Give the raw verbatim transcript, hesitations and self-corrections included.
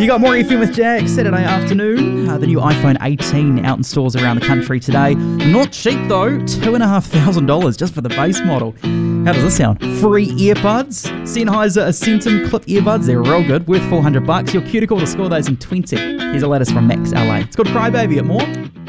You got more F M with Jag Saturday afternoon. Uh, the new iPhone eighteen out in stores around the country today. Not cheap though, two and a half thousand dollars just for the base model. How does this sound? Free earbuds. Sennheiser Ascension clip earbuds. They're real good, worth four hundred bucks. Your cuticle to score those in twenty. Here's a latest from Max L A. It's called Crybaby at More.